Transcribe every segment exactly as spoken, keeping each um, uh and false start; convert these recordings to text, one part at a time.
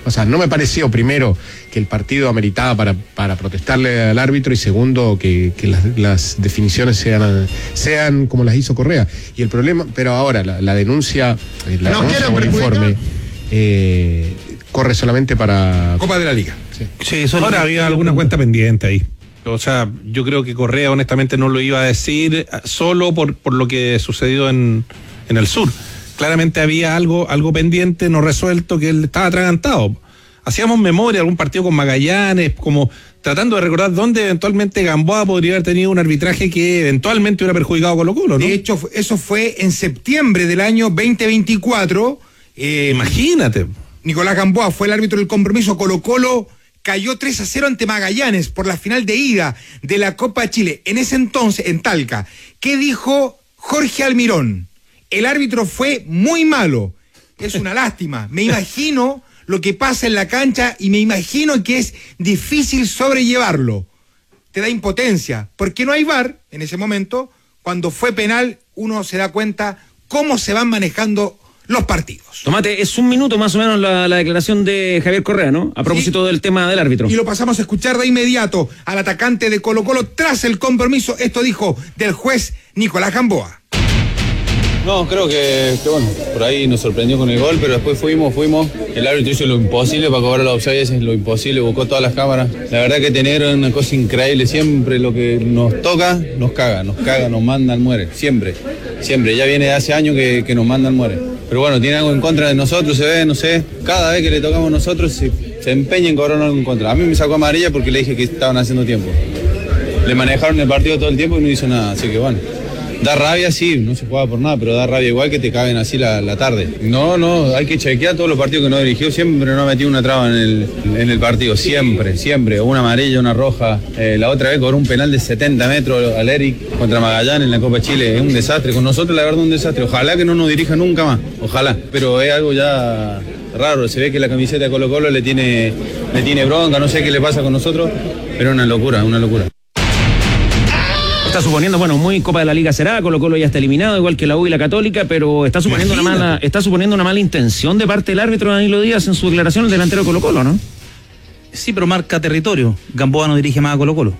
O sea, no me pareció, primero, que el partido ameritaba para, para protestarle al árbitro, y segundo, que, que las, las definiciones sean, sean como las hizo Correa. Y el problema, pero ahora, la, la denuncia, la no denuncia o el informe, eh, corre solamente para... Copa de la Liga. Sí, sí eso ahora es... había alguna cuenta pendiente ahí. O sea, yo creo que Correa honestamente no lo iba a decir solo por, por lo que sucedió en, en el sur. Claramente había algo, algo pendiente, no resuelto, que él estaba atragantado. Hacíamos memoria, algún partido con Magallanes, como tratando de recordar dónde eventualmente Gamboa podría haber tenido un arbitraje que eventualmente hubiera perjudicado a Colo-Colo, ¿no? De hecho, eso fue en septiembre del año veinte veinticuatro. Eh, Imagínate. Nicolás Gamboa fue el árbitro del compromiso. Colo-Colo cayó tres a cero ante Magallanes por la final de ida de la Copa Chile. En ese entonces, en Talca, ¿qué dijo Jorge Almirón? El árbitro fue muy malo. Es una lástima. Me imagino lo que pasa en la cancha y me imagino que es difícil sobrellevarlo. Te da impotencia. Porque no hay V A R en ese momento. Cuando fue penal, uno se da cuenta cómo se van manejando los partidos. Tomate, es un minuto más o menos la, la declaración de Javier Correa, ¿no? A propósito sí, del tema del árbitro. Y lo pasamos a escuchar de inmediato al atacante de Colo-Colo tras el compromiso. Esto dijo del juez Nicolás Gamboa. No, creo que, que bueno, por ahí nos sorprendió con el gol, pero después fuimos, fuimos, el árbitro hizo lo imposible para cobrar los offsides, lo imposible, buscó todas las cámaras. La verdad que tener una cosa increíble, siempre lo que nos toca, nos caga, nos caga, nos manda al muere, siempre, siempre, ya viene de hace años que, que nos manda al muere. Pero bueno, tiene algo en contra de nosotros, se ve, no sé, cada vez que le tocamos a nosotros se, se empeña en cobrar algo en contra. A mí me sacó amarilla porque le dije que estaban haciendo tiempo. Le manejaron el partido todo el tiempo y no hizo nada, así que bueno. Da rabia, sí, no se juega por nada, pero da rabia igual que te caben así la, la tarde. No, no, hay que chequear todos los partidos que no dirigió, siempre no ha metido una traba en el, en el partido, siempre, siempre, una amarilla, una roja. Eh, la otra vez cobró un penal de setenta metros al Eric contra Magallanes en la Copa Chile, es un desastre, con nosotros la verdad un desastre, ojalá que no nos dirija nunca más, ojalá, pero es algo ya raro, se ve que la camiseta de Colo-Colo le tiene, le tiene bronca, no sé qué le pasa con nosotros, pero es una locura, una locura. Está suponiendo, bueno, muy Copa de la Liga será, Colo-Colo ya está eliminado, igual que la U y la Católica, pero está suponiendo una mala, está suponiendo una mala intención de parte del árbitro Danilo Díaz en su declaración, el delantero de Colo-Colo, ¿no? Sí, pero marca territorio. Gamboa no dirige más a Colo-Colo.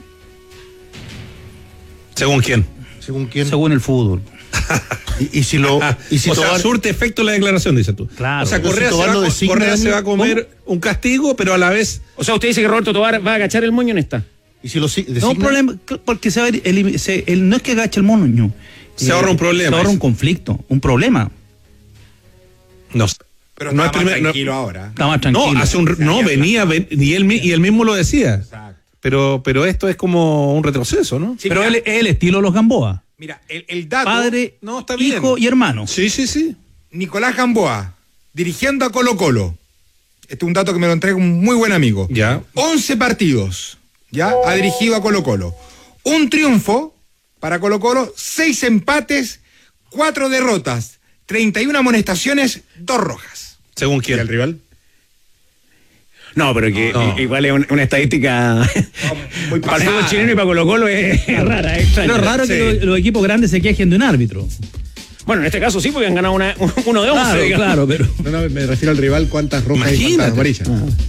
¿Según quién? ¿Según quién? Según el fútbol. y, y si lo y si o Tobar... sea, surte efecto la declaración, dices tú. Claro. O sea, Correa, si se va, designa, Correa se va a comer ¿cómo? un castigo, pero a la vez... O sea, usted dice que Roberto Tobar va a agachar el moño en esta. ¿Y si lo designa? No, problema, porque se va a el, se, el, no es que agache el mono, se eh, ahorra un problema. Se ahorra eso. un conflicto, un problema. Pero No, no está es más primer, tranquilo no, ahora. Está más tranquilo. No, hace un, no venía, ven, y, él, y él mismo lo decía. Exacto. Pero, pero esto es como un retroceso, ¿no? Sí, pero mira, él es el estilo de los Gamboa. Mira, el, el dato... Padre, no, está bien. hijo y hermano. Sí, sí, sí. Nicolás Gamboa, dirigiendo a Colo-Colo. Este es un dato que me lo entrega un muy buen amigo. Ya. once partidos, ya, ha dirigido a Colo-Colo. Un triunfo para Colo-Colo, seis empates, cuatro derrotas, treinta y una amonestaciones, dos rojas. ¿Según ¿Y quién? el rival? No, pero que No. igual es una, una estadística No, muy para el pasada. fútbol chileno y para Colo-Colo es, es rara, es extraña. Pero es raro Sí. que los, los equipos grandes se quejen de un árbitro. Bueno, en este caso sí, porque han ganado una, uno de once. Claro, digamos. claro, pero... No, no, me refiero al rival, cuántas rojas y Imagínate. cuántas amarillas.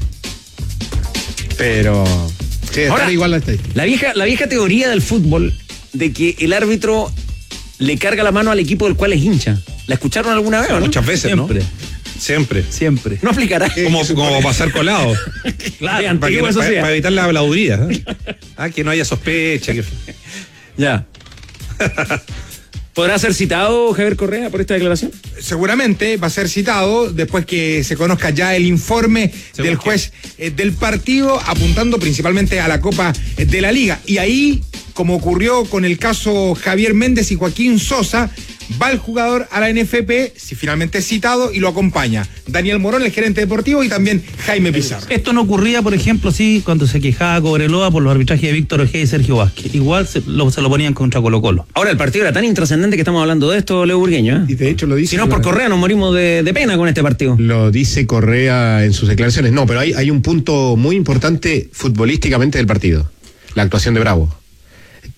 Pero sí, está Ahora, igual la estadística. La vieja, la vieja teoría del fútbol de que el árbitro le carga la mano al equipo del cual es hincha. ¿La escucharon alguna vez o no? Muchas veces, Siempre, ¿no? Siempre. siempre. No explicará. Como, como pasar colado. Claro, para, antiguo que- eso para- sí. para evitar la habladuría. ¿eh? Ah, que no haya sospecha. Que... Ya. ¿Podrá ser citado Javier Correa por esta declaración? Seguramente va a ser citado después que se conozca ya el informe del juez eh, del partido, apuntando principalmente a la Copa eh, de la Liga. Y ahí, como ocurrió con el caso Javier Méndez y Joaquín Sosa, va el jugador a la N F P, si finalmente es citado, y lo acompaña Daniel Morón, el gerente deportivo, y también Jaime Pizarro. Esto no ocurría, por ejemplo, sí, cuando se quejaba Cobreloa por los arbitrajes de Víctor Ojeda y Sergio Vázquez. Igual se lo, se lo ponían contra Colo-Colo. Ahora, el partido era tan intrascendente que estamos hablando de esto, Leo Burgueño. ¿eh? Y de hecho lo dice. Si no es por Correa, nos morimos de, de pena con este partido. Lo dice Correa en sus declaraciones. No, pero hay, hay un punto muy importante futbolísticamente del partido. La actuación de Bravo.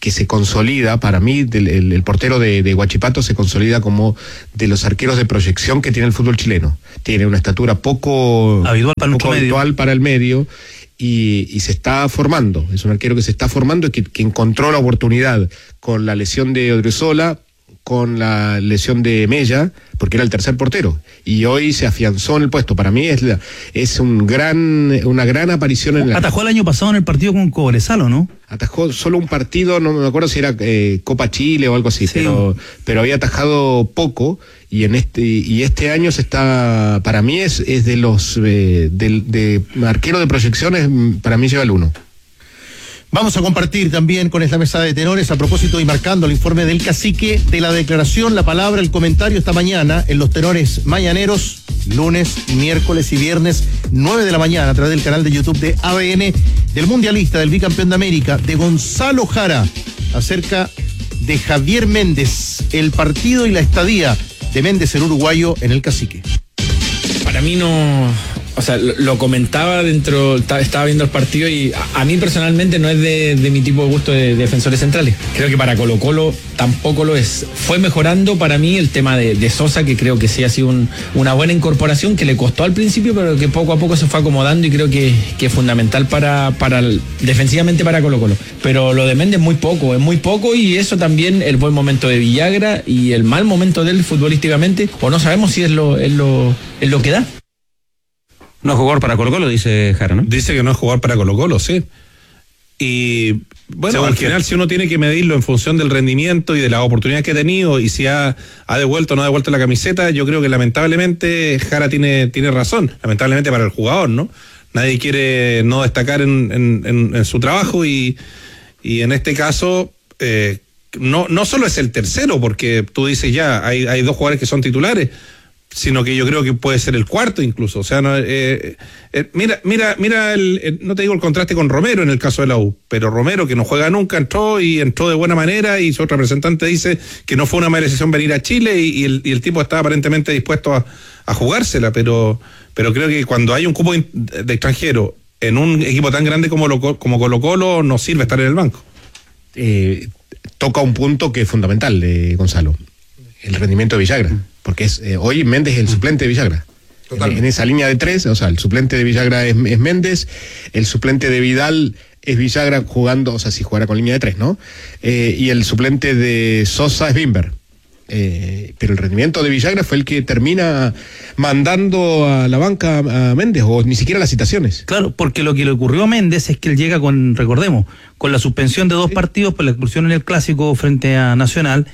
que se consolida, para mí, del, el, el portero de, de Huachipato se consolida como de los arqueros de proyección que tiene el fútbol chileno. Tiene una estatura poco habitual para, poco habitual para el medio y, y se está formando. Es un arquero que se está formando y que, que encontró la oportunidad con la lesión de Odriozola, con la lesión de Mella, porque era el tercer portero, y hoy se afianzó en el puesto. Para mí es la, es un gran una gran aparición en la... Atajó el año pasado en el partido con Cobresal, ¿no? Atajó solo un partido, no me acuerdo si era eh, Copa Chile o algo así, sí. pero pero había atajado poco, y en este y este año se está, para mí es es de los eh, de, de arquero de proyecciones, para mí lleva el uno. Vamos a compartir también con esta mesa de tenores, a propósito y marcando el informe del cacique, de la declaración, la palabra, el comentario esta mañana en los tenores mañaneros, lunes, miércoles y viernes, nueve de la mañana, a través del canal de YouTube de A B N, del mundialista, del bicampeón de América, de Gonzalo Jara, acerca de Javier Méndez, el partido y la estadía de Méndez, el uruguayo, en el cacique. Para mí no... O sea, lo, lo comentaba dentro, estaba viendo el partido y a, a mí personalmente no es de, de mi tipo de gusto de, de defensores centrales. Creo que para Colo Colo tampoco lo es. Fue mejorando para mí el tema de, de Sosa, que creo que sí ha sido un, una buena incorporación, que le costó al principio, pero que poco a poco se fue acomodando y creo que, que es fundamental para, para el, defensivamente para Colo Colo. Pero lo de Méndez muy poco, es muy poco, y eso también el buen momento de Villagra y el mal momento de él futbolísticamente, o no sabemos si es lo, es lo, es lo que da. No es jugador para Colo Colo, dice Jara, ¿no? Dice que no es jugador para Colo Colo, sí. Y bueno, sí, al final, si uno tiene que medirlo en función del rendimiento y de las oportunidades que ha tenido, y si ha, ha devuelto o no ha devuelto la camiseta, yo creo que lamentablemente Jara tiene, tiene razón, lamentablemente para el jugador, ¿no? Nadie quiere no destacar en, en, en, en su trabajo, y, y en este caso eh, no, no solo es el tercero, porque tú dices ya, hay, hay dos jugadores que son titulares, sino que yo creo que puede ser el cuarto incluso. O sea, no, eh, eh, mira, mira, mira el, el, no te digo el contraste con Romero en el caso de la U, pero Romero, que no juega nunca, entró y entró de buena manera, y su representante dice que no fue una mala decisión venir a Chile, y, y, el, y el tipo estaba aparentemente dispuesto a, a jugársela, pero, pero creo que cuando hay un cupo de extranjero en un equipo tan grande como, lo, como Colo Colo, no sirve estar en el banco. Eh, toca un punto que es fundamental, eh, Gonzalo, el rendimiento de Villagra. Porque es eh, hoy Méndez es el suplente de Villagra. En, en esa línea de tres, o sea, el suplente de Villagra es, es Méndez, el suplente de Vidal es Villagra jugando, o sea, si jugara con línea de tres, ¿no? Eh, y el suplente de Sosa es Bimber. Eh, pero el rendimiento de Villagra fue el que termina mandando a la banca a Méndez, o ni siquiera las citaciones. Claro, porque lo que le ocurrió a Méndez es que él llega con, recordemos, con la suspensión de dos ¿Sí? partidos por la expulsión en el Clásico frente a Nacional.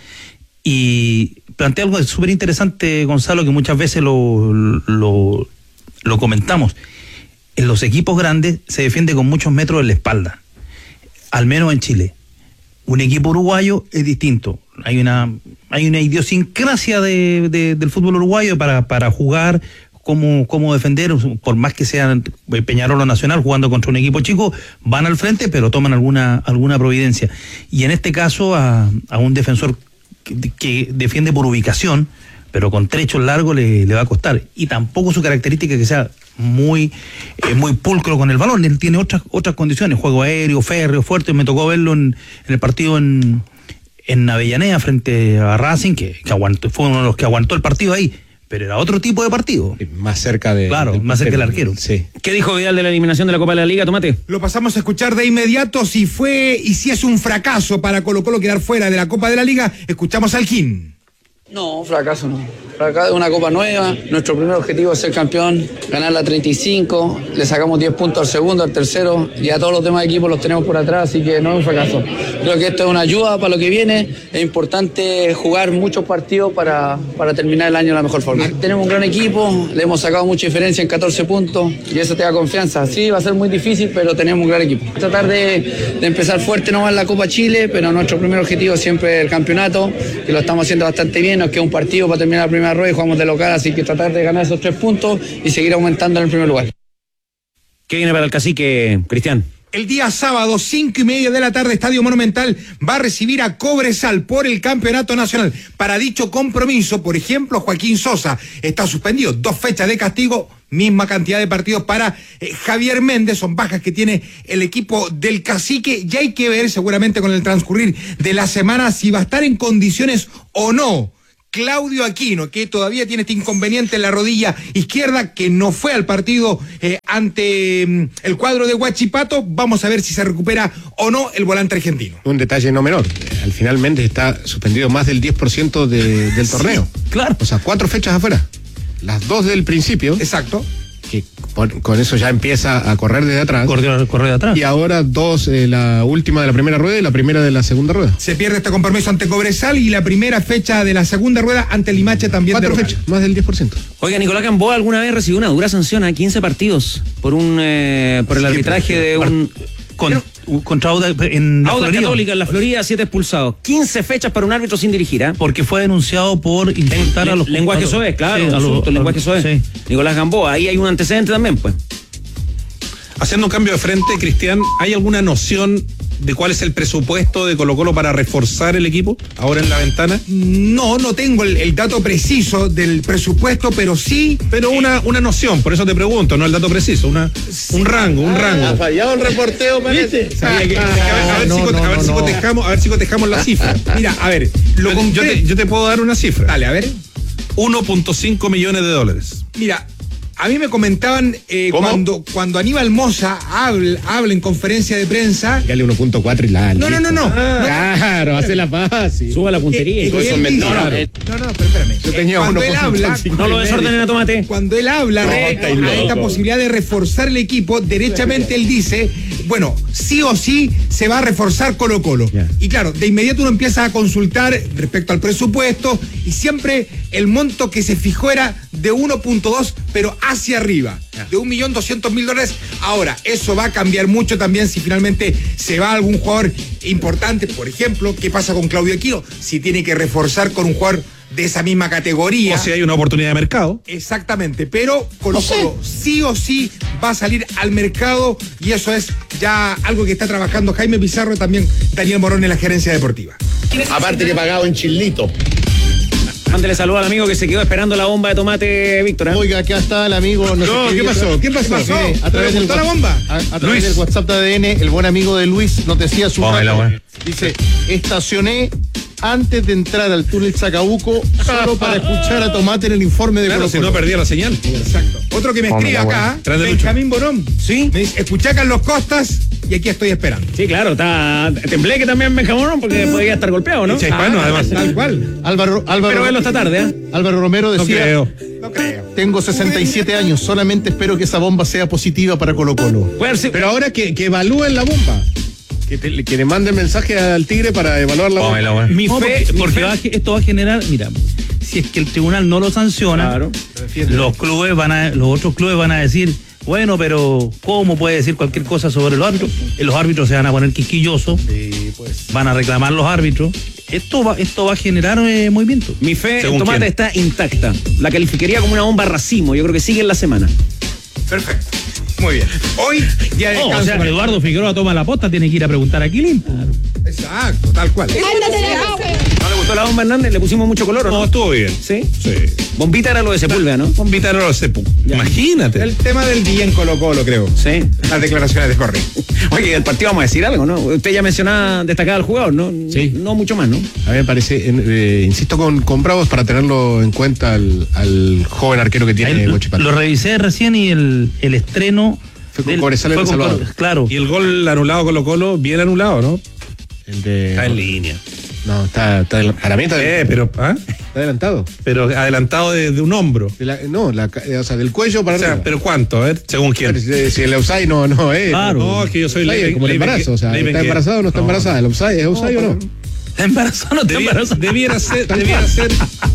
Y plantea algo súper interesante, Gonzalo, que muchas veces lo, lo, lo comentamos. En los equipos grandes se defiende con muchos metros en la espalda, al menos en Chile. Un equipo uruguayo es distinto. Hay una hay una idiosincrasia de, de, del fútbol uruguayo para, para jugar, cómo, cómo defender, por más que sean Peñarol o Nacional jugando contra un equipo chico, van al frente, pero toman alguna, alguna providencia. Y en este caso a, a un defensor Que, que defiende por ubicación, pero con trechos largos le, le va a costar, y tampoco su característica que sea muy eh, muy pulcro con el balón. Él tiene otras otras condiciones, juego aéreo, férreo, fuerte. Me tocó verlo en, en el partido en, en Avellaneda frente a Racing, que, que aguantó, fue uno de los que aguantó el partido ahí, pero era otro tipo de partido. Más cerca de... Claro, de, más cerca del arquero. Sí. ¿Qué dijo Vidal de la eliminación de la Copa de la Liga, Tomate? Lo pasamos a escuchar de inmediato. Si fue y si es un fracaso para Colo Colo quedar fuera de la Copa de la Liga, escuchamos al King. No, fracaso no. Fracaso, una copa nueva. Nuestro primer objetivo es ser campeón, ganar la treinta y cinco. Le sacamos diez puntos al segundo, al tercero, y a todos los demás equipos los tenemos por atrás, así que no es un fracaso. Creo que esto es una ayuda para lo que viene. Es importante jugar muchos partidos para, para terminar el año de la mejor forma. Tenemos un gran equipo, le hemos sacado mucha diferencia en catorce puntos, y eso te da confianza. Sí, va a ser muy difícil, pero tenemos un gran equipo. Tratar de, de empezar fuerte nomás en la Copa Chile, pero nuestro primer objetivo es siempre el campeonato, que lo estamos haciendo bastante bien. Nos queda un partido para terminar la primera rueda y jugamos de local, así que tratar de ganar esos tres puntos y seguir aumentando en el primer lugar. ¿Qué viene para el cacique, Cristian? El día sábado, cinco y media de la tarde, Estadio Monumental va a recibir a Cobresal por el Campeonato Nacional. Para dicho compromiso, por ejemplo, Joaquín Sosa está suspendido. Dos fechas de castigo, misma cantidad de partidos para eh, Javier Méndez. Son bajas que tiene el equipo del Cacique. Y hay que ver seguramente con el transcurrir de la semana si va a estar en condiciones o no Claudio Aquino, que todavía tiene este inconveniente en la rodilla izquierda, que no fue al partido eh, ante mm, el cuadro de Huachipato. Vamos a ver si se recupera o no el volante argentino. Un detalle no menor. Al final Méndez está suspendido más del diez por ciento de, del torneo. Sí, claro. O sea, cuatro fechas afuera. Las dos del principio. Exacto. Que con, con eso ya empieza a correr desde atrás. Correr, correr de atrás. Y ahora dos, eh, la última de la primera rueda y la primera de la segunda rueda. Se pierde este compromiso ante Cobresal y la primera fecha de la segunda rueda ante Limache también. Cuatro de fechas, más del diez por ciento. Oiga, Nicolás Gamboa alguna vez recibió una dura sanción a quince partidos por un eh, por el Sí, arbitraje pues, de un... Con, contra Audax en la Audax Florida. Católica en la Florida, siete expulsados. quince fechas para un árbitro sin dirigir, ¿eh? Porque fue denunciado por insultar Le- a los... lenguaje a los- soez, claro, sí, a los- insulto, a los- lenguaje soez. sí. Nicolás Gamboa, ahí hay un antecedente también, pues. Haciendo un cambio de frente, Cristian, ¿hay alguna noción de cuál es el presupuesto de Colo-Colo para reforzar el equipo ahora en la ventana? No, no tengo el, el dato preciso del presupuesto, pero sí... Pero una, una noción, por eso te pregunto, no el dato preciso, una, un rango, un rango. Ha fallado el reporteo, parece. Sabía que- a ver, a ver no, si, no, cote- a ver no, si no. cotejamos, a ver si cotejamos la cifra. Mira, a ver, lo Yo, yo concreto... te, yo te puedo dar una cifra. Dale, a ver. uno punto cinco millones de dólares. Mira, a mí me comentaban eh, ¿Cómo? cuando, cuando Aníbal Mosa habla, habla en conferencia de prensa... Dale uno punto cuatro y la. No, no, no, no. Claro, hace la fácil. Suba la puntería. Eh, y todo eh, eso. él dice- No, no, no, eh, no, no, pero espérame. Yo tenía Eh, cuando uno él punto habla, cinco. no lo desordenen a tomate. cuando él habla No, re- estáis a loco. esta posibilidad de reforzar el equipo, derechamente él dice, bueno, sí o sí se va a reforzar Colo Colo. Ya. Y claro, de inmediato uno empieza a consultar respecto al presupuesto y siempre el monto que se fijó era de uno punto dos, pero hacia arriba, de un millón doscientos mil dólares. Ahora, eso va a cambiar mucho también si finalmente se va algún jugador importante, por ejemplo, ¿qué pasa con Claudio Aquino? Si tiene que reforzar con un jugador de esa misma categoría. O si hay una oportunidad de mercado. Exactamente, pero Colo Colo sí o sí va a salir al mercado y eso es ya algo que está trabajando Jaime Pizarro y también Daniel Morón en la gerencia deportiva. Aparte que pagado en chilito. Mándele saludo al amigo que se quedó esperando la bomba de tomate, Víctor. ¿eh? Oiga, acá está el amigo. No, sé No, ¿qué dice. pasó? ¿Qué pasó? pasó? Mire, a ¿Te través del gustó la WhatsApp- bomba? A, a través Luis. del WhatsApp de A D N, el buen amigo de Luis nos decía su Póngala, rato. güey. Dice, estacioné antes de entrar al túnel Chacabuco solo para escuchar a Tomate en el informe de Claro, Colo si no Colo. perdía la señal. Exacto. Otro que me escribe acá, Grande Lucho. Benjamín Borón. Sí. Me dice, escuché a Carlos Costas y aquí estoy esperando. Sí, claro, está tembleque también Benjamín porque podría estar golpeado, ¿no? Hincha hispano, Ah, además. Tal cual. Álvaro, Álvaro, Pero verlo esta tarde, ¿eh? Álvaro Romero No decía, creo. No creo. tengo sesenta y siete años, solamente espero que esa bomba sea positiva para Colo Colo. Puede ser- Pero ahora que, que evalúen la bomba. Que, te- que le manden mensaje al Tigre para evaluar la bomba. Mi No, fe, porque, mi porque fe- va a ge- esto va a generar, mira, si es que el tribunal no lo sanciona, Claro. los clubes van a, los otros clubes van a decir, bueno, pero ¿cómo puede decir cualquier cosa sobre los árbitros? Eh, Los árbitros se van a poner quisquillosos, van a reclamar los árbitros. Esto va, esto va a generar eh, movimiento. Mi fe en ¿Según tomate quién? está intacta. La calificaría como una bomba racimo. Yo creo que sigue en la semana. Perfecto. Muy bien. Hoy, día de No, descanso. o sea, para- Eduardo Figueroa toma la posta, tiene que ir a preguntar a Quilín. Exacto, tal cual. ¿No le gustó la bomba Hernández? ¿Le pusimos mucho color o No, no? estuvo bien. ¿Sí? Sí. Bombita era lo de Sepúlveda, ¿no? Bombita no lo sé. pu- Imagínate. El tema del día en Colo Colo, creo. Sí. Las declaraciones de Correa. Oye, del partido vamos a decir algo, ¿no? Usted ya mencionaba destacar al jugador, ¿no? Sí. No mucho más, ¿no? A mí me parece, en- eh, insisto con, con Bravos para tenerlo en cuenta al, al joven arquero que tiene Ahí lo, Huachipato. lo revisé recién y el, el estreno Fue con del- Cobresal en fue El con Salvador. Cor- claro. Y el gol anulado Colo Colo, bien anulado, ¿no? El de- Está en línea. No, está, está adel- para mí está, Eh, pero, ¿ah? está adelantado. pero adelantado de, de un hombro. De la- no, la ca- o sea, del cuello para O sea, arriba. pero ¿cuánto? A ver, según quién. Pero si, si el offside no, no es. Claro. No, es que yo soy Offside es ley- como el ley- embarazo, o sea, ley- ¿está ley- embarazado o no está no. embarazada? ¿El offside es offside o no? ¿Está embarazado o no está Debía- embarazado? debiera ser, debiera ser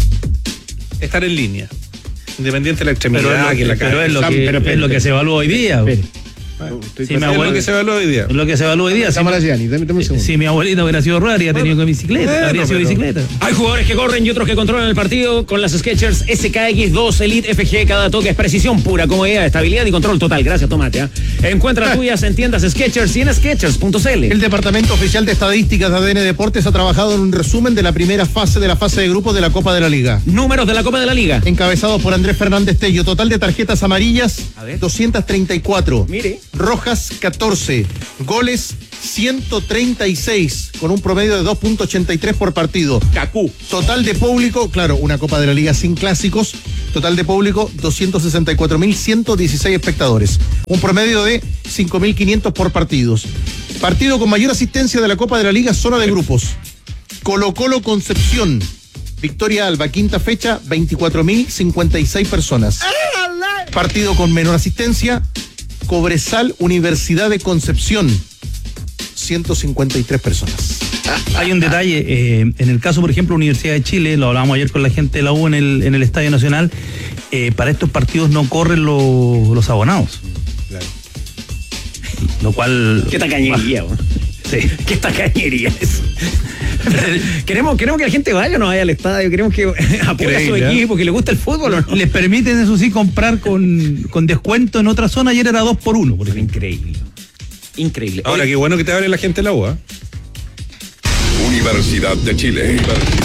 estar en línea. Independiente de la extremidad, Pero es lo que que, la pero cae. es lo Sam, que, pero es lo que se evalúa hoy día. Espere. Bueno, Sí, es mi abuelo- lo que se evalúa hoy día. Es lo que se evalúa hoy día. Si, Cámara, Gianni, dame, dame un segundo. si mi abuelito hubiera sido rural y ha tenido que bicicleta, bueno, habría sido pero- bicicleta. Hay jugadores que corren y otros que controlan el partido con las Skechers S K X dos Elite F G. Cada toque es precisión pura, comodidad, estabilidad y control total. Gracias, Tomate. ¿eh? Encuentra tuyas en tiendas Skechers y en skechers punto c l. El Departamento Oficial de Estadísticas de A D N Deportes ha trabajado en un resumen de la primera fase de la fase de grupos de la Copa de la Liga. Números de la Copa de la Liga. Encabezado por Andrés Fernández Tello. Total de tarjetas amarillas, A ver. doscientas treinta y cuatro. Mire. Rojas, catorce. Goles, ciento treinta y seis, con un promedio de dos punto ochenta y tres por partido. Cacú. Total de público, claro, una Copa de la Liga sin clásicos. Total de público, doscientos sesenta y cuatro mil ciento dieciséis espectadores. Un promedio de cinco mil quinientos por partidos. Partido con mayor asistencia de la Copa de la Liga, zona de grupos. Colo-Colo Concepción. Victoria Alba, quinta fecha, veinticuatro mil cincuenta y seis personas. Partido con menor asistencia, Cobresal Universidad de Concepción, ciento cincuenta y tres personas. Hay un detalle, eh, en el caso, por ejemplo, Universidad de Chile, lo hablábamos ayer con la gente de la U en el, en el Estadio Nacional, eh, para estos partidos no corren lo- los abonados. Claro. Lo cual... Qué tacañería, weón. Sí. Qué tacañería eso. queremos, queremos que la gente vaya o no vaya al estadio, queremos que apoye a su Increíble, ¿eh? equipo, que le guste el fútbol o no. Les permiten, eso sí, comprar con, con descuento en otra zona. Ayer era dos por uno, por ejemplo. Increíble. Increíble. Ahora, Oye, qué bueno que te hable la gente de la U, ¿eh? Universidad de Chile.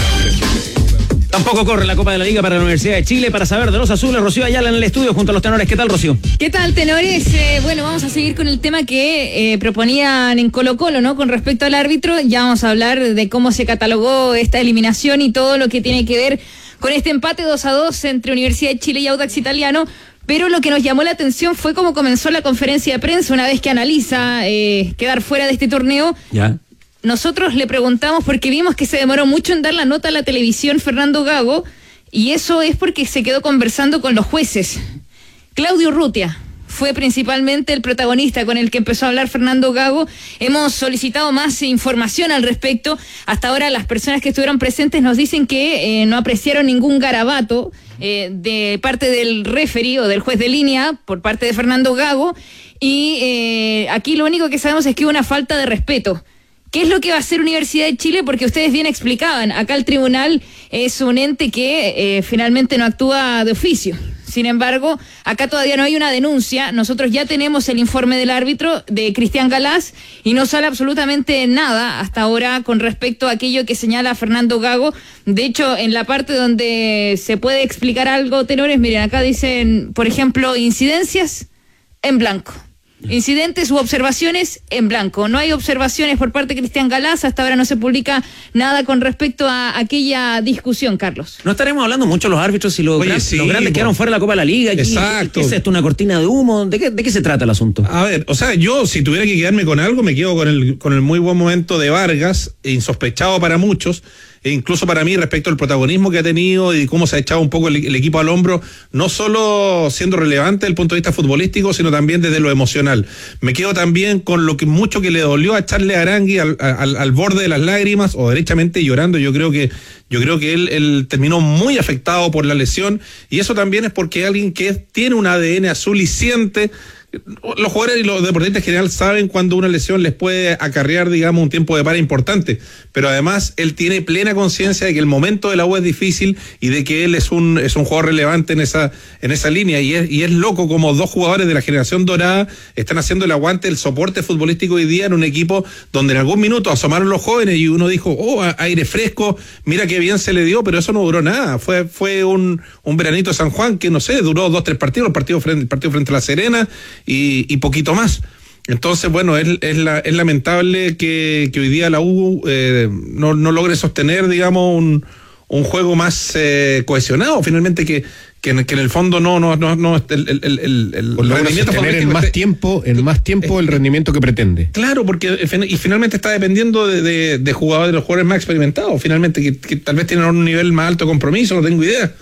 tampoco corre la Copa de la Liga para la Universidad de Chile. Para saber de los azules, Rocío Ayala en el estudio junto a los tenores. ¿Qué tal, Rocío? ¿Qué tal, tenores? Eh, bueno, vamos a seguir con el tema que eh, proponían en Colo Colo, ¿no? Con respecto al árbitro, ya vamos a hablar de cómo se catalogó esta eliminación y todo lo que tiene que ver con este empate dos a dos entre Universidad de Chile y Audax Italiano. Pero lo que nos llamó la atención fue cómo comenzó la conferencia de prensa una vez que analiza eh, quedar fuera de este torneo. Ya. Nosotros le preguntamos porque vimos que se demoró mucho en dar la nota a la televisión Fernando Gago, y eso es porque se quedó conversando con los jueces. Claudio Urrutia fue principalmente el protagonista con el que empezó a hablar Fernando Gago. Hemos solicitado más información al respecto. Hasta ahora las personas que estuvieron presentes nos dicen que eh, no apreciaron ningún garabato eh, de parte del referee o del juez de línea por parte de Fernando Gago, y eh, aquí lo único que sabemos es que hubo una falta de respeto. ¿Qué es lo que va a hacer Universidad de Chile? Porque ustedes bien explicaban, acá el tribunal es un ente que eh, finalmente no actúa de oficio. Sin embargo, acá todavía no hay una denuncia. Nosotros ya tenemos el informe del árbitro, de Cristian Galás, y no sale absolutamente nada hasta ahora con respecto a aquello que señala Fernando Gago. De hecho, en la parte donde se puede explicar algo, tenores, miren, acá dicen, por ejemplo, incidencias en blanco. Incidentes u observaciones en blanco. No hay observaciones por parte de Cristian Galás. Hasta ahora no se publica nada con respecto a aquella discusión, Carlos. No estaremos hablando mucho de los árbitros y los, Oye, gran- sí, los grandes po. quedaron fuera de la Copa de la Liga. Aquí, Exacto. ¿Qué es esto? ¿Una cortina de humo? ¿De qué, de qué se trata el asunto? A ver, o sea, yo si tuviera que quedarme con algo, me quedo con el, con el muy buen momento de Vargas, insospechado para muchos, e incluso para mí respecto al protagonismo que ha tenido y cómo se ha echado un poco el, el equipo al hombro, no solo siendo relevante desde el punto de vista futbolístico, sino también desde lo emocional. Me quedo también con lo que mucho que le dolió a Charles Arangui al, al, al borde de las lágrimas o derechamente llorando. Yo creo que Yo creo que él, él terminó muy afectado por la lesión, y eso también es porque alguien que tiene un A D N azul y siente. Los jugadores y los deportistas en general saben cuando una lesión les puede acarrear, digamos, un tiempo de para importante, pero además él tiene plena conciencia de que el momento de la U es difícil y de que él es un es un jugador relevante en esa en esa línea, y es, y es loco como dos jugadores de la generación dorada están haciendo el aguante, el soporte futbolístico hoy día en un equipo donde en algún minuto asomaron los jóvenes y uno dijo, oh, aire fresco, mira qué bien se le dio, pero eso no duró nada, fue fue un, un veranito de San Juan que no sé, duró dos, tres partidos, el partido frente, el partido frente a La Serena y, y poquito más. Entonces, bueno, es, es, la, es lamentable que, que hoy día la U eh, no, no logre sostener, digamos, un, un juego más eh, cohesionado, finalmente que, que, en, que en el fondo no, no, no, no el, el, el, el, el Por lograr rendimiento sostener en futbolístico más esté- tiempo, en más tiempo el rendimiento que pretende. Claro, porque y finalmente está dependiendo de, de, de jugadores, de los jugadores más experimentados, finalmente, que, que tal vez tienen un nivel más alto de compromiso, no tengo idea.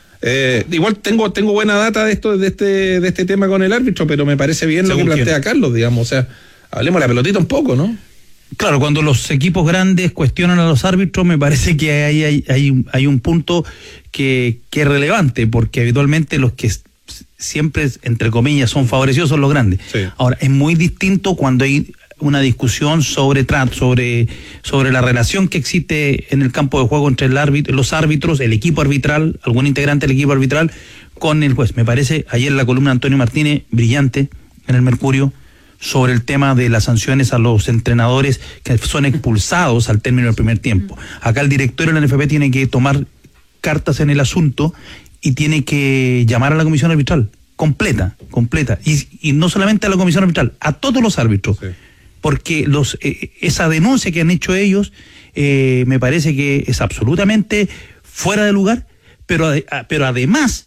Eh, igual tengo tengo buena data de esto de este de este tema con el árbitro, pero me parece bien lo que Según plantea Carlos, digamos, o sea, hablemos la pelotita un poco, ¿no? Claro, cuando los equipos grandes cuestionan a los árbitros, me parece que hay, hay, hay, hay un punto que, que es relevante, porque habitualmente los que s- siempre, entre comillas, son favorecidos, son los grandes. Sí. Ahora, es muy distinto cuando hay una discusión sobre trato, sobre, sobre la relación que existe en el campo de juego entre el árbitro, los árbitros, el equipo arbitral, algún integrante del equipo arbitral, con el juez. Me parece, ayer la columna de Antonio Martínez, brillante, en el Mercurio, sobre el tema de las sanciones a los entrenadores que son expulsados al término del primer tiempo. Acá el directorio de la N F P tiene que tomar cartas en el asunto y tiene que llamar a la comisión arbitral, completa, completa, y, y no solamente a la comisión arbitral, a todos los árbitros. Sí. Porque los eh, esa denuncia que han hecho ellos eh, me parece que es absolutamente fuera de lugar, pero, a, pero además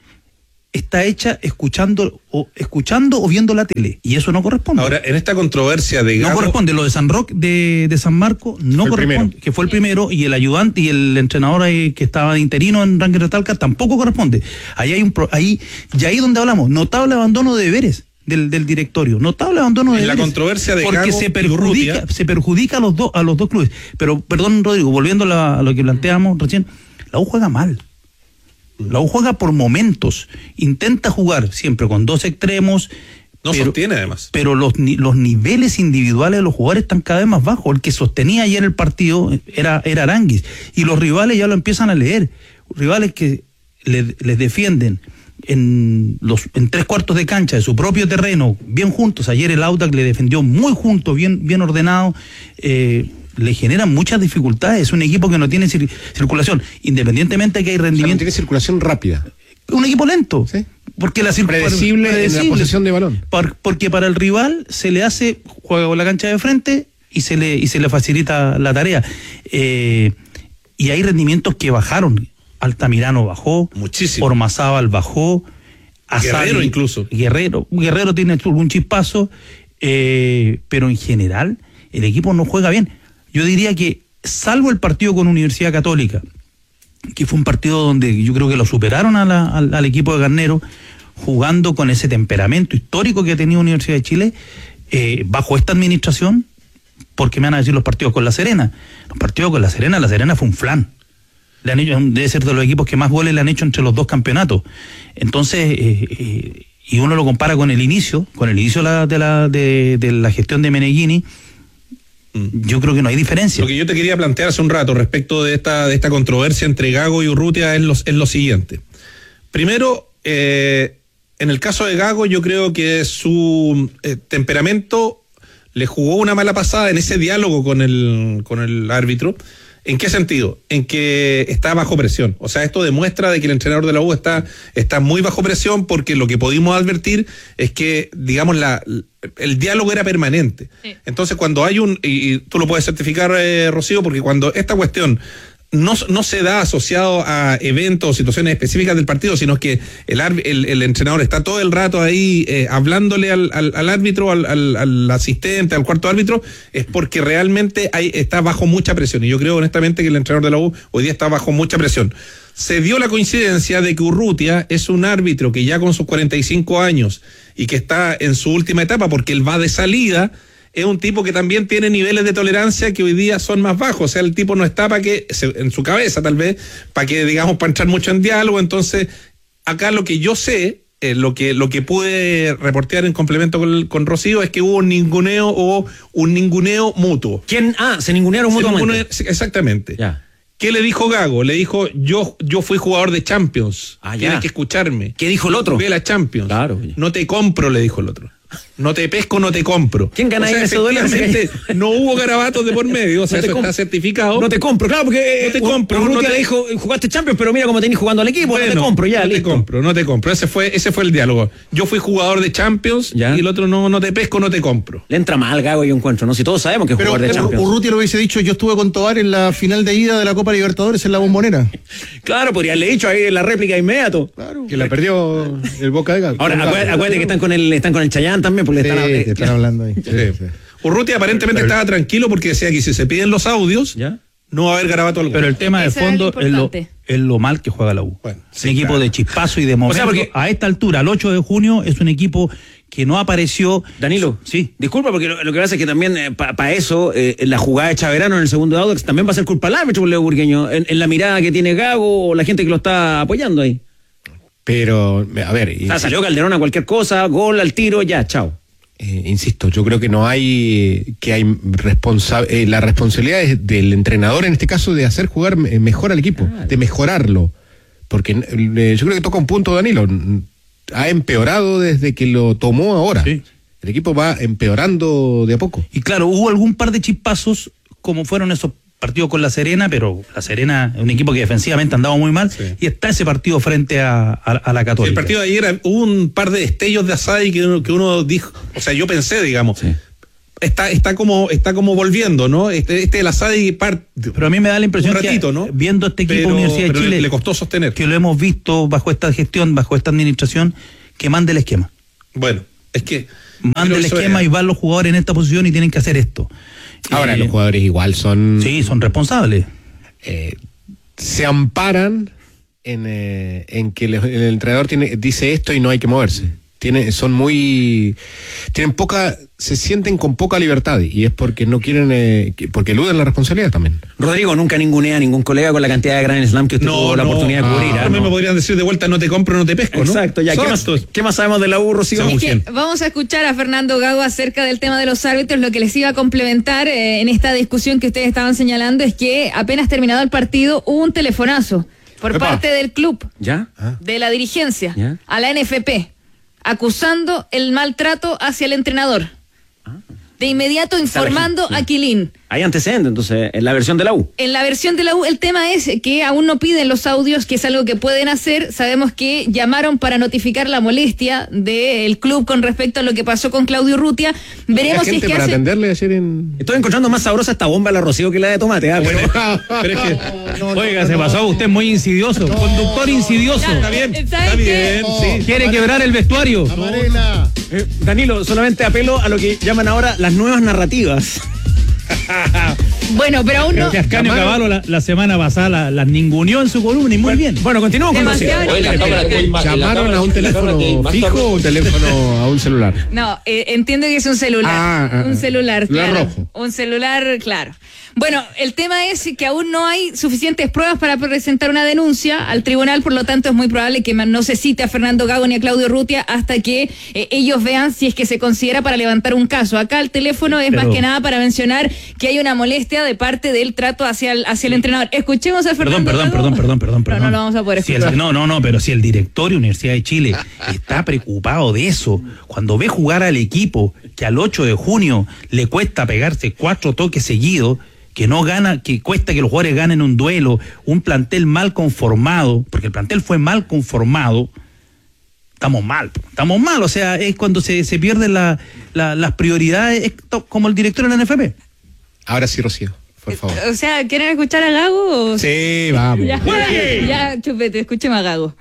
está hecha escuchando o escuchando o viendo la tele, y eso no corresponde. Ahora, en esta controversia de Gago, no corresponde. Lo de San Roque de, de San Marco no corresponde, que fue el primero, y el ayudante y el entrenador ahí, que estaba de interino en Ranking de Talca, tampoco corresponde. Ahí hay un pro, ahí y ahí donde hablamos, notable abandono de deberes del, del directorio, notable abandono de en deberes. La controversia de porque Gago se perjudica, Urrutia, se perjudica a los dos a los dos clubes. Pero perdón, Rodrigo, volviendo a, la, a lo que planteamos recién, la U juega mal. La U juega por momentos, intenta jugar siempre con dos extremos. No pero, sostiene además. Pero los, los niveles individuales de los jugadores están cada vez más bajos. El que sostenía ayer el partido era, era Aranguis. Y los rivales ya lo empiezan a leer. Rivales que le, les defienden en, los, en tres cuartos de cancha de su propio terreno, bien juntos. Ayer el Audax le defendió muy junto, bien, bien ordenado. Eh, le generan muchas dificultades. Es un equipo que no tiene cir- circulación, independientemente de que hay rendimiento. O sea, no tiene circulación rápida. Un equipo lento. ¿Sí? Porque la circul- predecible, predecible en la posesión de balón. Por, porque para el rival se le hace, juega con la cancha de frente y se le, y se le facilita la tarea. Eh, y hay rendimientos que bajaron. Altamirano bajó. Muchísimo. Ormazábal bajó. Asadi, Guerrero incluso. Guerrero. Guerrero tiene algún chispazo. Eh, pero en general el equipo no juega bien. Yo diría que, salvo el partido con Universidad Católica, que fue un partido donde yo creo que lo superaron a la, al, al equipo de Garnero, jugando con ese temperamento histórico que ha tenido Universidad de Chile, eh, bajo esta administración, porque me van a decir los partidos con La Serena. Los partidos con La Serena, La Serena fue un flan. Le han hecho, debe ser de los equipos que más goles le han hecho entre los dos campeonatos. Entonces, eh, eh, y uno lo compara con el inicio, con el inicio de la, de la, de, de la gestión de Meneghini, yo creo que no hay diferencia. Lo que yo te quería plantear hace un rato respecto de esta, de esta controversia entre Gago y Urrutia es lo, es lo siguiente. Primero, eh, en el caso de Gago, yo creo que su eh, temperamento le jugó una mala pasada en ese diálogo con el, con el árbitro. ¿En qué sentido? En que está bajo presión. O sea, esto demuestra de que el entrenador de la U está, está muy bajo presión, porque lo que pudimos advertir es que, digamos, la, el diálogo era permanente. Sí. Entonces, cuando hay un, y, y tú lo puedes certificar, eh, Rocío, porque cuando esta cuestión no, no se da asociado a eventos o situaciones específicas del partido, sino que el, el, el entrenador está todo el rato ahí eh, hablándole al, al, al árbitro, al, al, al asistente, al cuarto árbitro, es porque realmente hay, está bajo mucha presión. Y yo creo honestamente que el entrenador de la U hoy día está bajo mucha presión. Se dio la coincidencia de que Urrutia es un árbitro que ya con sus cuarenta y cinco años y que está en su última etapa, porque él va de salida, es un tipo que también tiene niveles de tolerancia que hoy día son más bajos. O sea, el tipo no está para que, en su cabeza tal vez, para que, digamos, para entrar mucho en diálogo. Entonces, acá lo que yo sé, eh, lo que lo que pude reportear en complemento con, con Rocío, es que hubo un ninguneo o un ninguneo mutuo. ¿Quién? Ah, se ningunearon se mutuamente. Ninguneo, exactamente. Ya. ¿Qué le dijo Gago? Le dijo, yo yo fui jugador de Champions. Ah, tienes ya. que escucharme. ¿Qué dijo el otro? Jugué la Champions. Claro. No te compro, le dijo el otro. No te pesco, no te compro. ¿Quién gana o sea, ahí en ese duelo? No hubo garabatos de por medio, o sea, no eso está certificado. No te compro, claro, porque no te compro. Urrutia no te... le dijo, jugaste Champions, pero mira cómo tenés jugando al equipo, bueno, no te compro, ya, no listo. te compro, no te compro. Ese fue, ese fue el diálogo. Yo fui jugador de Champions, ¿ya? Y el otro no, no te pesco, no te compro. Le entra mal Gago, yo encuentro, ¿no? Si todos sabemos que es jugador de pero Champions. Urrutia lo hubiese dicho, yo estuve con Tobar en la final de ida de la Copa Libertadores en la Bombonera. Claro, podría haberle dicho ahí en la réplica inmediato. Claro. Que la perdió el Boca de Gago. Ahora, acuérdate, acuérdate que están con el, están con el Chayán también, porque sí, le están, te están hablando ahí. Sí. Sí. Urrutia aparentemente pero, estaba tranquilo porque decía que si se piden los audios, ¿ya? No va a haber garabato alguno. Pero el tema de fondo es lo, es lo mal que juega la U. Bueno, sí, un equipo claro. de chispazo y de momento. O sea, porque a esta altura, al ocho de junio, es un equipo que no apareció. Danilo, sí. Disculpa, porque lo, lo que pasa es que también, eh, para pa eso, eh, la jugada de Chaverano en el segundo de Audax también va a ser culpa del árbitro, Leo Burgueño, en, en la mirada que tiene Gago o la gente que lo está apoyando ahí. Pero, a ver... O sea, insisto, salió Calderón a cualquier cosa, gol al tiro, ya, chao. eh, insisto, yo creo que no hay... que hay responsa eh, la responsabilidad es del entrenador, en este caso, de hacer jugar me- mejor al equipo, Claro. de mejorarlo. Porque eh, yo creo que toca un punto, Danilo. Ha empeorado desde que lo tomó ahora. Sí. El equipo va empeorando de a poco. Y claro, hubo algún par de chispazos, como fueron esos partidos con La Serena, pero La Serena es un equipo que defensivamente andaba muy mal, Sí. y está ese partido frente a, a, a la Católica. El partido de ayer hubo un par de destellos de Asadi que uno, que uno dijo, o sea, yo pensé, digamos, Sí. está, está como, está como volviendo, ¿no? Este, este el Asadi part, Pero a mí me da la impresión un ratito, que ¿no? viendo este equipo Pero- Universidad de pero le- Chile, le costó sostener. que lo hemos visto bajo esta gestión, bajo esta administración, que mande el esquema. Bueno, es que Mande el eso esquema es- y van los jugadores en esta posición y tienen que hacer esto. Ahora, Eh, los jugadores igual son... Sí, son responsables. eh, se amparan en, eh, en que le- el entrenador tiene, dice esto y no hay que moverse. Tiene, son muy... Tienen poca... Se sienten con poca libertad y es porque no quieren... eh, que- porque eluden la responsabilidad también. Rodrigo, nunca ningunea a ningún colega con la cantidad de Grand Slam que usted tuvo la oportunidad de cubrir. ah, ¿ah? a mí No. me podrían decir de vuelta, no te compro, no te pesco, ¿no? Exacto, ya. ¿Qué más, Exacto. ¿Qué más sabemos de la U, Rocío? Muy Es que bien. vamos a escuchar a Fernando Gago acerca del tema de los árbitros. Lo que les iba a complementar eh, en esta discusión que ustedes estaban señalando es que apenas terminado el partido hubo un telefonazo por Epa. parte del club, ¿Ya? de la dirigencia, ¿Ya? a la N F P, acusando el maltrato hacia el entrenador. De inmediato informando Sí. a Quilín. Hay antecedentes, entonces, en la versión de la U. En la versión de la U, el tema es que aún no piden los audios, que es algo que pueden hacer. Sabemos que llamaron para notificar la molestia del club con respecto a lo que pasó con Claudio Urrutia. Veremos La si es gente que para hace... atenderle ayer en... Estoy encontrando más sabrosa esta bomba de la Rocío que la de tomate. ¿ah? Pero- Pero es que Oiga, se pasó usted muy insidioso. Conductor insidioso. está bien, ¿Sabes está qué? bien, sí. Quiere quebrar el vestuario. Amarela. Eh, Danilo, solamente apelo a lo que llaman ahora las nuevas narrativas. Bueno, pero aún no... Que Ascanio Cavallo la, la semana pasada la, la ninguneó en su columna y muy bien. Bueno, continuamos con Rocío. Demasiado... ¿Llamaron a un teléfono fijo o un teléfono a un celular? No, eh, entiendo que es un celular. Ah, ah, un ah. celular, Celular claro. rojo. Un celular, claro. Bueno, el tema es que aún no hay suficientes pruebas para presentar una denuncia al tribunal, por lo tanto es muy probable que no se cite a Fernando Gago ni a Claudio Urrutia hasta que eh, ellos vean si es que se considera para levantar un caso. Acá el teléfono es Pero- más que nada para mencionar que hay una molestia de parte del trato hacia el, hacia el entrenador. Escuchemos a Perdón, Fernando perdón, Gago. perdón, perdón, perdón, No, perdón. no lo vamos a poder Si escuchar. el- no, no, no, pero si el directorio de Universidad de Chile está preocupado de eso, cuando ve jugar al equipo que al ocho de junio le cuesta pegarse cuatro toques seguidos, que no gana, que cuesta que los jugadores ganen un duelo, un plantel mal conformado, porque el plantel fue mal conformado, estamos mal, estamos mal, o sea, es cuando se, se pierden la- la- las prioridades, es to- como el director de la N F P. Ahora sí, Rocío, por favor. O sea, ¿quieren escuchar a Gago? o- Sí, vamos. Ya, ya, chupete, escúcheme a Gago.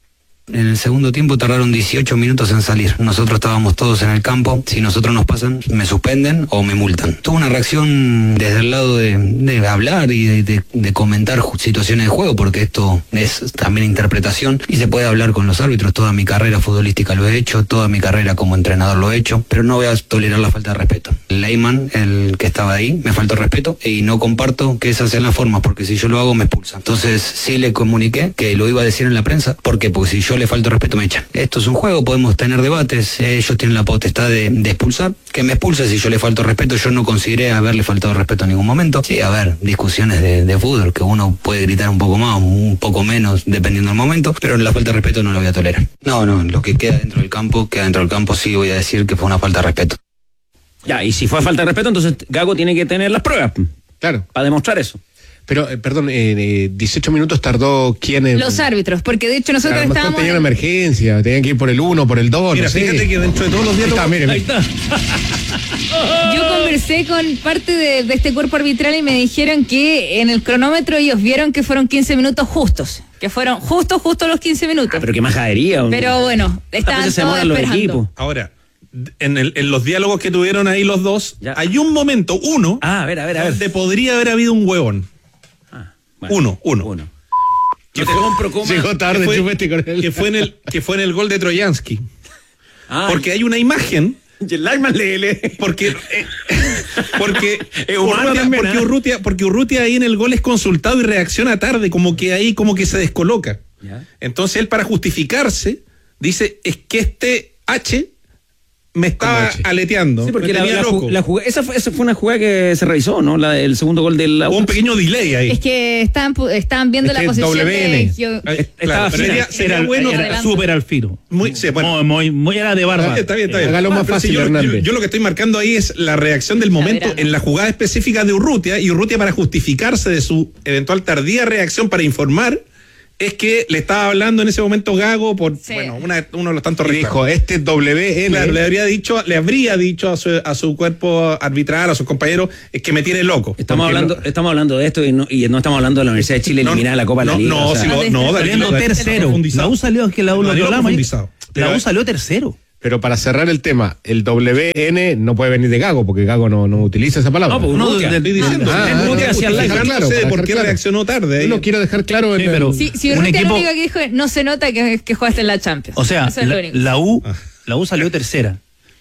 En el segundo tiempo tardaron dieciocho minutos en salir. Nosotros estábamos todos en el campo. Si nosotros nos pasan, me suspenden o me multan. Tuve una reacción desde el lado de, de hablar y de, de- de comentar ju- situaciones de juego, porque esto es también interpretación y se puede hablar con los árbitros. Toda mi carrera futbolística lo he hecho, toda mi carrera como entrenador lo he hecho, pero no voy a tolerar la falta de respeto. Leyman, el que estaba ahí, me faltó respeto y no comparto que esas sean las formas, porque si yo lo hago me expulsan. Entonces sí le comuniqué que lo iba a decir en la prensa. ¿Por qué? Porque si yo le falto respeto me echan. Esto es un juego, podemos tener debates, ellos tienen la potestad de, de expulsar, que me expulse si yo le falto respeto. Yo no consideré haberle faltado respeto en ningún momento. Sí, a ver, discusiones de, de fútbol, que uno puede gritar un poco más, un poco menos, dependiendo del momento, pero la falta de respeto no la voy a tolerar. No, no, lo que queda dentro del campo, queda dentro del campo, sí voy a decir que fue una falta de respeto. Ya, y si fue falta de respeto, entonces Gago tiene que tener las pruebas Claro. para demostrar eso. Pero, eh, perdón, eh, eh, dieciocho minutos tardó quién en... Los árbitros, porque de hecho A nosotros lo mejor estábamos... tenían una emergencia, tenían que ir por el uno, por el dos, Mira, no sé. fíjate que dentro de todos los Ahí diálogos. está, mire, mire. Ahí está. Yo conversé con parte de, de este cuerpo arbitral y me dijeron que en el cronómetro ellos vieron que fueron quince minutos justos, que fueron justos, justos los quince minutos. Ah, pero qué majadería. Pero bueno, estaban veces se todos demoran los esperando. equipos. Ahora, en, el- en los diálogos que tuvieron ahí los dos, Ya. hay un momento, uno, Ah, a ver, a ver, a ver. donde podría haber habido un huevón. Ah, bueno, Uno, uno. Uno. Que No te fue- compro coma. Llegó tarde, que fue, chupete con él. que fue en el que fue en el gol de Troyansky. Ah, Porque hay una imagen. y el Lyman le, le- Porque eh, porque Es humano Urrutia, también, porque ¿eh? Urrutia porque Urrutia ahí en el gol es consultado y reacciona tarde, como que ahí como que se descoloca. ¿Ya? Entonces él, para justificarse, dice, es que este H me estaba aleteando. Sí, porque me la, tenía la, loco. la jugada, esa, fue, esa fue una jugada que se revisó, ¿no? La, el segundo gol del Hubo un pequeño delay ahí. Es que estaban, pu- estaban viendo Es la que posición W N. de Gio- Ay, Estaba claro, pero fina. sería, sería Era, bueno. era súper al filo. Muy, sí, bueno. Muy, muy, muy era de barba. Está bien, está bien. Hágalo más Pero si fácil, yo, yo, Hernández. yo lo que estoy marcando ahí es la reacción del momento verano. en la jugada específica de Urrutia, y Urrutia, para justificarse de su eventual tardía reacción para informar, es que le estaba hablando en ese momento Gago por, Sí. bueno, una, uno de los tantos Y reclamos. dijo, este W N. Claro, le habría dicho, le habría dicho a su, a su cuerpo arbitral, a sus compañeros, es que me tiene loco. Estamos Porque hablando, no- estamos hablando de esto y no, y no estamos hablando de la Universidad de Chile No, eliminada de la Copa de no, la Liga. no, o sea, si lo- no, Saliendo Danilo, tercero. profundizado. La U salió, es que la U lo Danilo hablamos ahí. profundizado. La Pero- U salió tercero. Pero para cerrar el tema, el W N no puede venir de Gago, porque Gago no, no utiliza esa palabra. No, pues No, Urrutia. del- Estoy diciendo, Ah, es ah, Urrutia ah, hacia el live. claro, Yo no sé para por dejar qué claro. reaccionó tarde. Yo ahí. lo quiero dejar claro. Sí, en el- pero- Si, si Un Urrutia equipo- lo único que dijo es, no se nota que, que jugaste en la Champions. O sea, Eso es lo la, único. la U, la U salió tercera.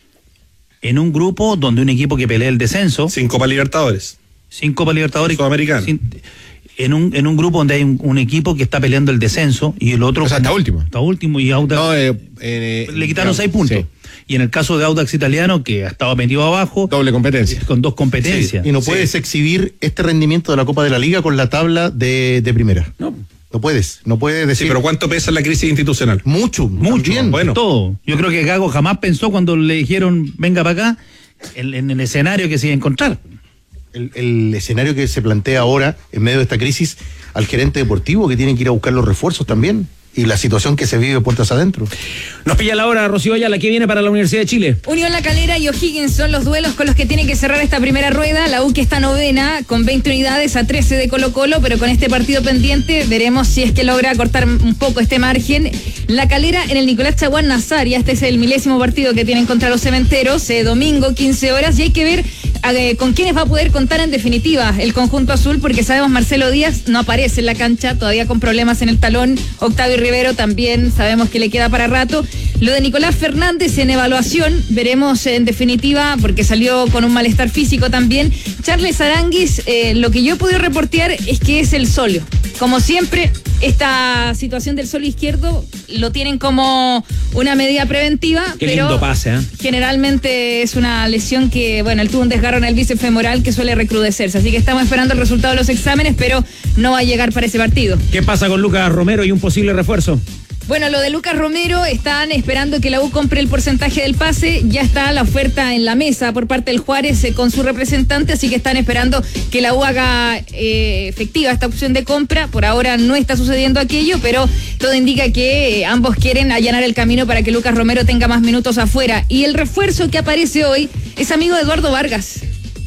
En un grupo donde un equipo que pelea el descenso, Sin Copa Libertadores. sin Copa Libertadores, Sudamericano. sin- en un en un grupo donde hay un, un equipo que está peleando el descenso y el otro O sea, está último. está último y Audax No, eh, eh, le quitaron no, seis puntos. sí. Y en el caso de Audax Italiano, que ha estado metido abajo, Doble competencia. con dos competencias. Y no Sí. puedes exhibir este rendimiento de la Copa de la Liga con la tabla de, de primera. No. No puedes, no puedes Sí, decir pero ¿cuánto pesa la crisis institucional? mucho, Mucho, también. bueno. todo. Yo creo que Gago jamás pensó cuando le dijeron venga para acá, en, en el escenario que se iba a encontrar. El, el escenario que se plantea ahora en medio de esta crisis al gerente deportivo que tiene que ir a buscar los refuerzos también y la situación que se vive puertas adentro. Nos pilla la hora, Rocío Ayala, ¿qué viene para la Universidad de Chile? Unión La Calera y O'Higgins son los duelos con los que tiene que cerrar esta primera rueda. La U que está novena con veinte unidades a trece de Colo Colo, pero con este partido pendiente veremos si es que logra cortar un poco este margen. La Calera en el Nicolás Chaguán Nazaria, este es el milésimo partido que tienen contra los Cementeros, eh, domingo quince horas, y hay que ver eh, con quiénes va a poder contar en definitiva el conjunto azul, porque sabemos Marcelo Díaz no aparece en la cancha, todavía con problemas en el talón. Octavio Rivero también sabemos que le queda para rato. Lo de Nicolás Fernández en evaluación, veremos en definitiva, porque salió con un malestar físico también. Charles Aranguis, eh, lo que yo he podido reportear es que es el solio. Como siempre, esta situación del solio izquierdo lo tienen como una medida preventiva, Qué pero lindo pase, ¿eh? generalmente es una lesión que, bueno, él tuvo un desgarro en el bíceps femoral que suele recrudecerse. Así que estamos esperando el resultado de los exámenes, pero no va a llegar para ese partido. ¿Qué pasa con Lucas Romero y un posible refuerzo? Bueno, lo de Lucas Romero, están esperando que la U compre el porcentaje del pase. Ya está la oferta en la mesa por parte del Juárez eh, con su representante, así que están esperando que la U haga eh, efectiva esta opción de compra. Por ahora no está sucediendo aquello, pero todo indica que eh, ambos quieren allanar el camino para que Lucas Romero tenga más minutos afuera. Y el refuerzo que aparece hoy es amigo de Eduardo Vargas,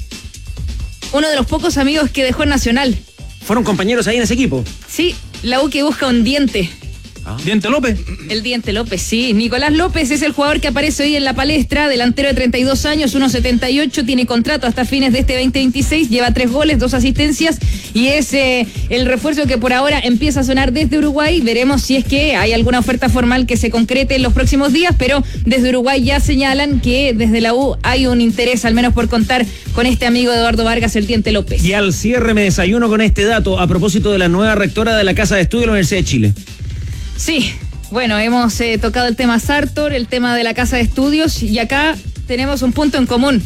uno de los pocos amigos que dejó en Nacional. ¿Fueron compañeros ahí en ese equipo? Sí, la U que busca un diente. Diente López. El Diente López, sí. Nicolás López es el jugador que aparece hoy en la palestra, delantero de treinta y dos años, uno setenta y ocho, tiene contrato hasta fines de este veinte veintiséis, lleva tres goles, dos asistencias y es eh, el refuerzo que por ahora empieza a sonar desde Uruguay. Veremos si es que hay alguna oferta formal que se concrete en los próximos días, pero desde Uruguay ya señalan que desde la U hay un interés al menos por contar con este amigo de Eduardo Vargas, el Diente López. Y al cierre me desayuno con este dato a propósito de la nueva rectora de la Casa de Estudio de la Universidad de Chile. Sí, bueno, hemos eh, tocado el tema Sartor, el tema de la Casa de Estudios, y acá tenemos un punto en común,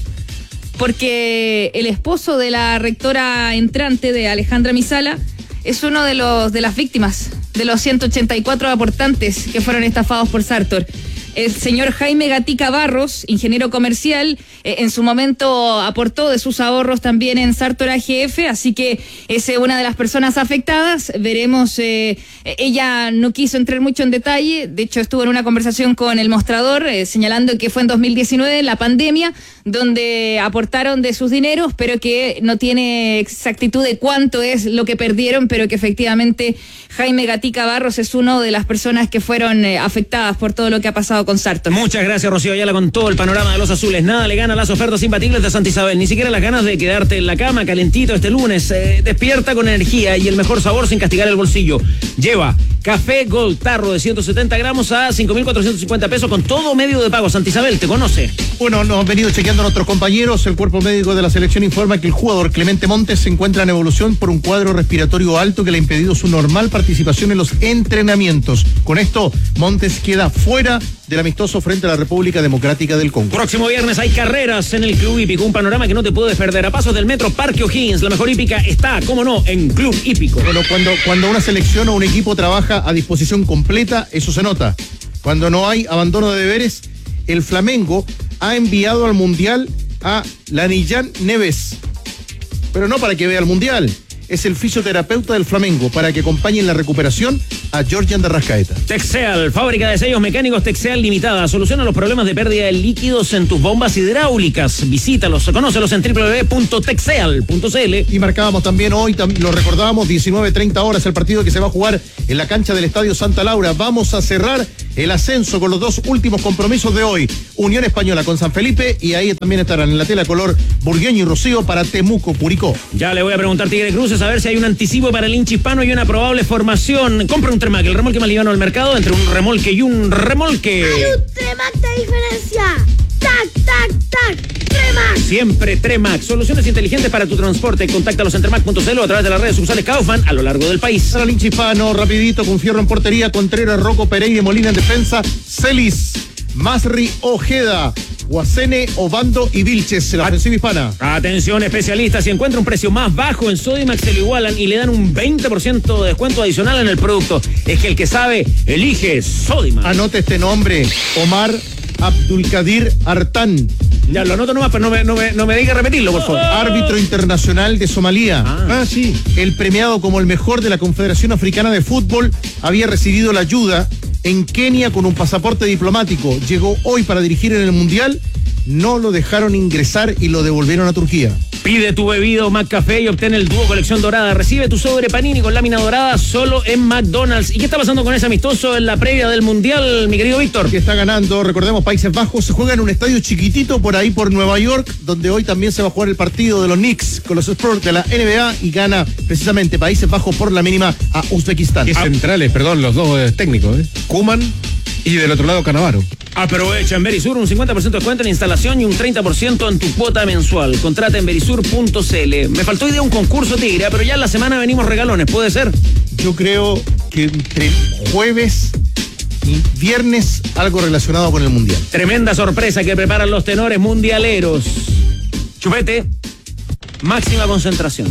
porque el esposo de la rectora entrante, de Alejandra Misala, es uno de los de las víctimas de los ciento ochenta y cuatro aportantes que fueron estafados por Sartor. El señor Jaime Gatica Barros, ingeniero comercial, eh, en su momento aportó de sus ahorros también en Sartor A G F, así que es eh, una de las personas afectadas. Veremos, eh, ella no quiso entrar mucho en detalle, de hecho estuvo en una conversación con El Mostrador, eh, señalando que fue en dos mil diecinueve, la pandemia, donde aportaron de sus dineros, pero que no tiene exactitud de cuánto es lo que perdieron, pero que efectivamente Jaime Gatica Barros es uno de las personas que fueron eh, afectadas por todo lo que ha pasado con Sartor. Muchas gracias, Rocío Ayala, con todo el panorama de los azules. Nada le gana las ofertas imbatibles de Santa Isabel, ni siquiera las ganas de quedarte en la cama calentito este lunes. Eh, despierta con energía y el mejor sabor sin castigar el bolsillo. Lleva Café Gold, tarro de ciento setenta gramos a cinco mil cuatrocientos cincuenta pesos con todo medio de pago. Santa Isabel, ¿te conoce? Bueno, nos han venido chequeando nuestros compañeros. El cuerpo médico de la selección informa que el jugador Clemente Montes se encuentra en evolución por un cuadro respiratorio alto que le ha impedido su normal participación en los entrenamientos. Con esto, Montes queda fuera del amistoso frente a la República Democrática del Congo. Próximo viernes hay carreras en el Club Hípico, un panorama que no te puedes perder. A pasos del Metro Parque O'Higgins, la mejor hípica está, cómo no, en Club Hípico. Bueno, cuando, cuando una selección o un equipo trabaja a disposición completa, eso se nota. Cuando no hay abandono de deberes, el Flamengo ha enviado al Mundial a Lanillán Neves. Pero no para que vea el Mundial. Es el fisioterapeuta del Flamengo para que acompañe en la recuperación a Georgian de Rascaeta. Texeal, fábrica de sellos mecánicos Texeal Limitada. Soluciona los problemas de pérdida de líquidos en tus bombas hidráulicas. Visítalos, conócelos en doble u doble u doble u punto texeal punto c l. Y marcábamos también hoy, lo recordábamos, diecinueve treinta horas el partido que se va a jugar en la cancha del Estadio Santa Laura. Vamos a cerrar el ascenso con los dos últimos compromisos de hoy. Unión Española con San Felipe y ahí también estarán en la tela color Burgueño y Rocío para Temuco, Curicó. Ya le voy a preguntar Tigre Cruces a ver si hay un anticipo para el hincha hispano y una probable formación. Compra un Tremac, el remolque más liviano del mercado, entre un remolque y un remolque. Hay un Tremac de diferencia. Tac, tac, tac. Tremac. Siempre Tremac. Soluciones inteligentes para tu transporte. Contáctalos en tremac punto c l o a través de las redes sucursales Kaufman a lo largo del país. Para el hincha hispano, rapidito, con Fierro en portería, Contreras, Rocco, Pereira y Molina en defensa, Celis, Masri, Ojeda, Guacene, Obando y Vilches, la ofensiva hispana. Atención, especialistas, si encuentra un precio más bajo en Sodimac se lo igualan y le dan un veinte por ciento de descuento adicional en el producto. Es que el que sabe, elige Sodimac. Anote este nombre, Omar Abdulkadir Artán. Ya lo anoto nomás, pero no me, no me, no me diga repetirlo, por favor. Árbitro internacional de Somalia. Ah. ah, sí. El premiado como el mejor de la Confederación Africana de Fútbol había recibido la ayuda en Kenia con un pasaporte diplomático. Llegó hoy para dirigir en el Mundial. No lo dejaron ingresar y lo devolvieron a Turquía. Pide tu bebido McCafé y obtén el dúo colección dorada. Recibe tu sobre Panini con lámina dorada solo en McDonald's. ¿Y qué está pasando con ese amistoso en la previa del Mundial, mi querido Víctor? Que está ganando, recordemos, Países Bajos. Se juega en un estadio chiquitito por ahí por Nueva York, donde hoy también se va a jugar el partido de los Knicks con los Spurs de la N B A y gana precisamente Países Bajos por la mínima a Uzbekistán. Qué centrales, perdón, los dos eh, técnicos, ¿eh? Koeman y del otro lado Cannavaro. Aprovecha en Verisur un cincuenta por ciento de descuento en instalación y un treinta por ciento en tu cuota mensual. Contrata en verisur punto c l. Me faltó idea un concurso, Tigre, pero ya en la semana venimos regalones, ¿puede ser? Yo creo que entre jueves y viernes algo relacionado con el Mundial. Tremenda sorpresa que preparan los tenores mundialeros. Chupete, máxima concentración.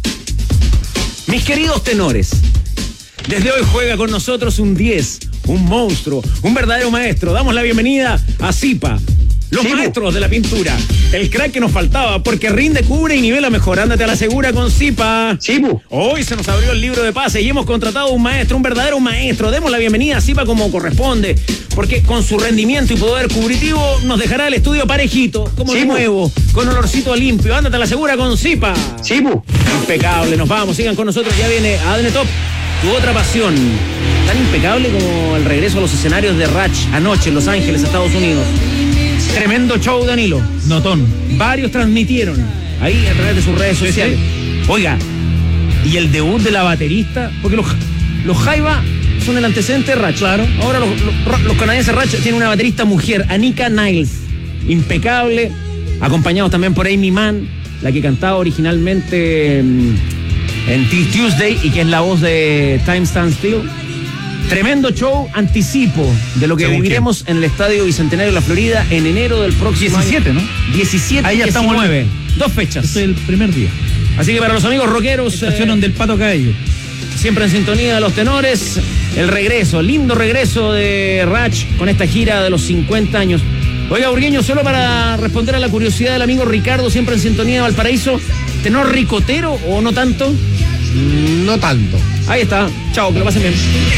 Mis queridos tenores, desde hoy juega con nosotros un diez, un monstruo, un verdadero maestro. Damos la bienvenida a Zipa, los sí, maestros de la pintura. El crack que nos faltaba, porque rinde, cubre y nivela mejor. Ándate a la segura con Zipa. Sí, hoy se nos abrió el libro de pases y hemos contratado un maestro, un verdadero maestro. Demos la bienvenida a Zipa como corresponde, porque con su rendimiento y poder cubritivo nos dejará el estudio parejito, como sí, nuevo, con olorcito limpio. Ándate a la segura con Zipa. Sí, impecable, nos vamos, sigan con nosotros. Ya viene A D N Top, tu otra pasión. Tan impecable como el regreso a los escenarios de Ratch anoche en Los Ángeles, Estados Unidos. Tremendo show, Danilo. Notón. Varios transmitieron ahí a través de sus redes sociales. Oiga, y el debut de la baterista, porque los, los Jaiba son el antecedente de Ratch. Claro. Ahora los, los, los canadienses Ratch tienen una baterista mujer, Anika Niles. Impecable. Acompañados también por Amy Mann, la que cantaba originalmente en Tuesday y que es la voz de Time Stand Still. Tremendo show, anticipo de lo que Según viviremos quién? en el Estadio Bicentenario de la Florida en enero del próximo diecisiete, año. ¿no? diecisiete Ahí ya diecinueve. Estamos Dos fechas. Este es el primer día. Así que para los amigos rockeros, estacionan eh, del Pato Cabello. Siempre en sintonía de los tenores, el regreso, lindo regreso de Ratch con esta gira de los cincuenta años. Oiga, Burgueño, solo para responder a la curiosidad del amigo Ricardo, siempre en sintonía de Valparaíso, ¿tenor ricotero o no tanto? No tanto. Ahí está. Chao, que lo pasen bien.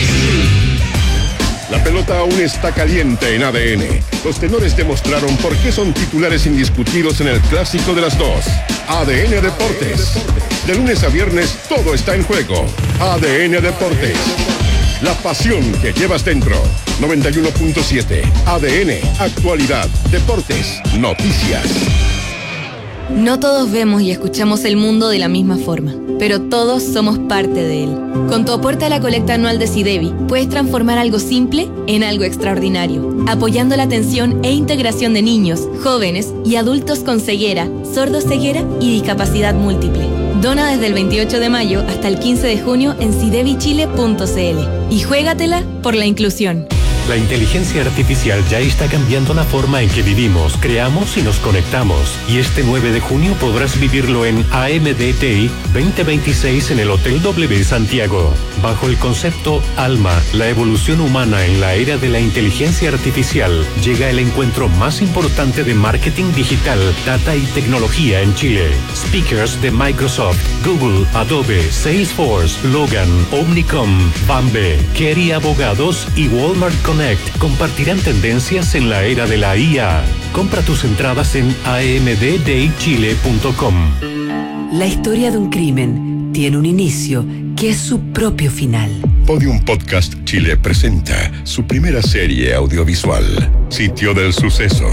La pelota aún está caliente en A D N. Los tenores demostraron por qué son titulares indiscutidos en el clásico de las dos. A D N Deportes. De lunes a viernes todo está en juego. A D N Deportes. La pasión que llevas dentro. noventa y uno punto siete. A D N. Actualidad. Deportes. Noticias. No todos vemos y escuchamos el mundo de la misma forma, pero todos somos parte de él. Con tu aporte a la colecta anual de SIDEBI, puedes transformar algo simple en algo extraordinario, apoyando la atención e integración de niños, jóvenes y adultos con ceguera, sordoceguera y discapacidad múltiple. Dona desde el veintiocho de mayo hasta el quince de junio en sidebi chile punto c l y juégatela por la inclusión. La inteligencia artificial ya está cambiando la forma en que vivimos, creamos y nos conectamos. Y este nueve de junio podrás vivirlo en A M D T I veinte veintiséis en el Hotel W Santiago. Bajo el concepto Alma, la evolución humana en la era de la inteligencia artificial, llega el encuentro más importante de marketing digital, data y tecnología en Chile. Speakers de Microsoft, Google, Adobe, Salesforce, Logan, Omnicom, Bambe, Kerry Abogados y Walmart Connect compartirán tendencias en la era de la I A. Compra tus entradas en a m d d i chile punto com. La historia de un crimen tiene un inicio que es su propio final. Podium Podcast Chile presenta su primera serie audiovisual, Sitio del Suceso.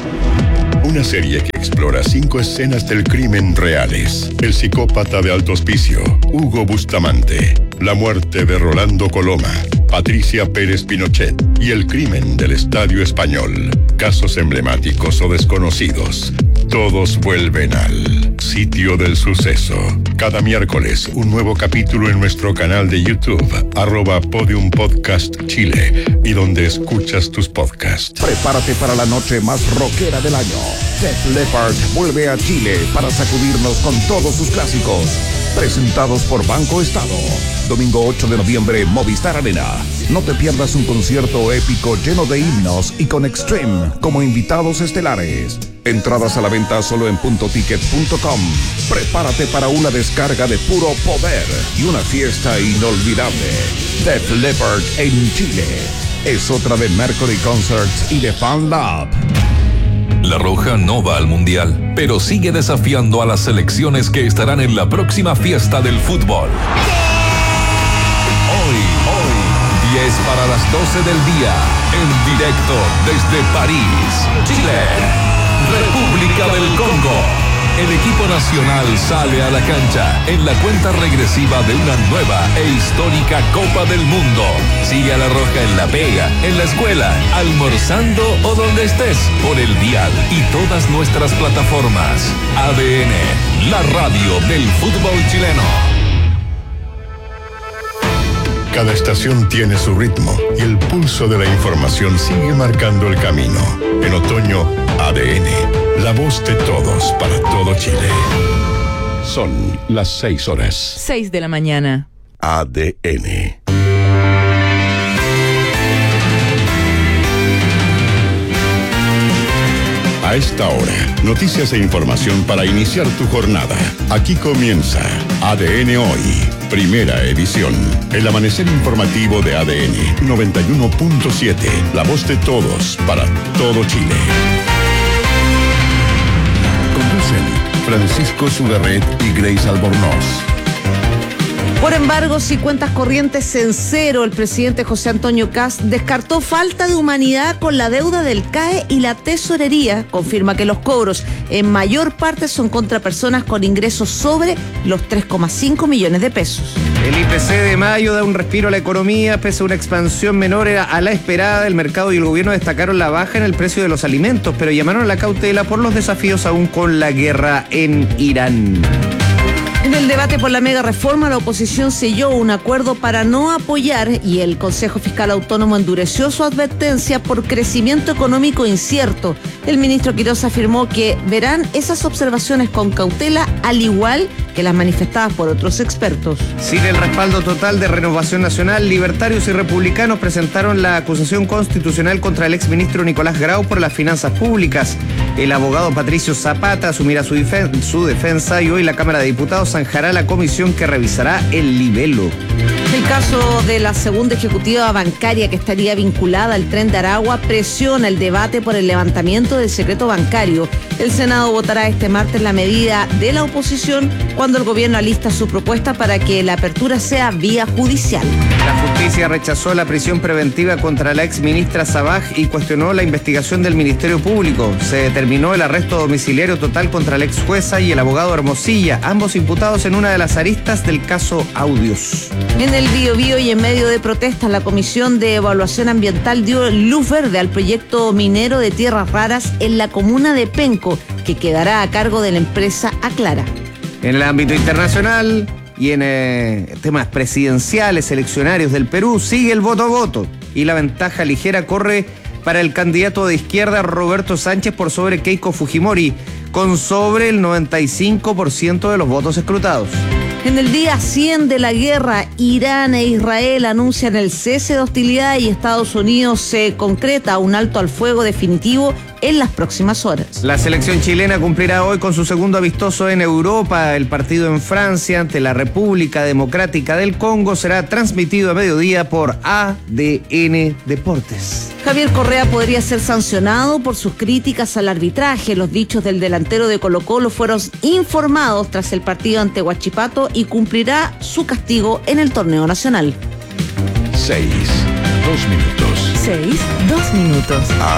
Una serie que explora cinco escenas del crimen reales. El psicópata de Alto Hospicio, Hugo Bustamante. La muerte de Rolando Coloma, Patricia Pérez Pinochet y el crimen del Estadio Español. Casos emblemáticos o desconocidos. Todos vuelven al Sitio del Suceso. Cada miércoles, un nuevo capítulo en nuestro canal de YouTube, arroba Podium Podcast Chile, y donde escuchas tus podcasts. Prepárate para la noche más rockera del año. Def Leppard vuelve a Chile para sacudirnos con todos sus clásicos. Presentados por Banco Estado. Domingo ocho de noviembre, Movistar Arena. No te pierdas un concierto épico lleno de himnos y con Extreme como invitados estelares. Entradas a la venta solo en punto ticket punto com. Prepárate para una descarga de puro poder y una fiesta inolvidable. Def Leppard en Chile. Es otra de Mercury Concerts y de Fan Lab. La Roja no va al Mundial, pero sigue desafiando a las selecciones que estarán en la próxima fiesta del fútbol. Hoy, hoy, diez para las doce del día, en directo desde París, Chile, República del Congo. El equipo nacional sale a la cancha en la cuenta regresiva de una nueva e histórica Copa del Mundo. Sigue a La Roja en la pega, en la escuela, almorzando o donde estés, por el dial y todas nuestras plataformas. A D N, la radio del fútbol chileno. Cada estación tiene su ritmo y el pulso de la información sigue marcando el camino. En otoño, A D N, la voz de todos para todo Chile. Son las seis horas. Seis de la mañana. A D N. A esta hora, noticias e información para iniciar tu jornada. Aquí comienza A D N Hoy, primera edición. El amanecer informativo de A D N noventa y uno punto siete, la voz de todos para todo Chile. Conducen Francisco Sugarret y Grace Albornoz. Por embargos y cuentas corrientes en cero, el presidente José Antonio Kast descartó falta de humanidad con la deuda del C A E y la tesorería. Confirma que los cobros en mayor parte son contra personas con ingresos sobre los tres coma cinco millones de pesos. El I P C de mayo da un respiro a la economía, pese a una expansión menor a la esperada. El mercado y el gobierno destacaron la baja en el precio de los alimentos, pero llamaron a la cautela por los desafíos aún con la guerra en Irán. En el debate por la mega reforma, la oposición selló un acuerdo para no apoyar y el Consejo Fiscal Autónomo endureció su advertencia por crecimiento económico incierto. El ministro Quiroz afirmó que verán esas observaciones con cautela, al igual que las manifestadas por otros expertos. Sin el respaldo total de Renovación Nacional, libertarios y republicanos presentaron la acusación constitucional contra el exministro Nicolás Grau por las finanzas públicas. El abogado Patricio Zapata asumirá su, defen- su defensa y hoy la Cámara de Diputados zanjará la comisión que revisará el libelo. El caso de la segunda ejecutiva bancaria que estaría vinculada al Tren de Aragua presiona el debate por el levantamiento del secreto bancario. El Senado votará este martes la medida de la oposición cuando el gobierno alista su propuesta para que la apertura sea vía judicial. La justicia rechazó la prisión preventiva contra la ex ministra Sabaj y cuestionó la investigación del Ministerio Público. Se determinó el arresto domiciliario total contra la ex jueza y el abogado Hermosilla, ambos imputados en una de las aristas del caso Audios. En el Biobío y en medio de protestas, la Comisión de Evaluación Ambiental dio luz verde al proyecto minero de tierras raras en la comuna de Penco, que quedará a cargo de la empresa Aclara. En el ámbito internacional y en eh, temas presidenciales, eleccionarios del Perú, sigue el voto a voto y la ventaja ligera corre para el candidato de izquierda Roberto Sánchez por sobre Keiko Fujimori, con sobre el noventa y cinco por ciento de los votos escrutados. En el día cien de la guerra, Irán e Israel anuncian el cese de hostilidad y Estados Unidos se concreta un alto al fuego definitivo en las próximas horas. La selección chilena cumplirá hoy con su segundo amistoso en Europa. El partido en Francia ante la República Democrática del Congo será transmitido a mediodía por A D N Deportes. Javier Correa podría ser sancionado por sus críticas al arbitraje. Los dichos del delantero de Colo-Colo fueron informados tras el partido ante Huachipato y cumplirá su castigo en el torneo nacional. Seis, dos minutos. Seis, dos minutos. A